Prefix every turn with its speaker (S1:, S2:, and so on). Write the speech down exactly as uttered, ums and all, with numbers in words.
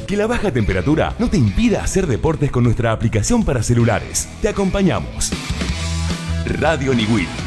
S1: Que la baja temperatura no te impida hacer deportes con nuestra aplicación para celulares. Te acompañamos. Radio Niwil.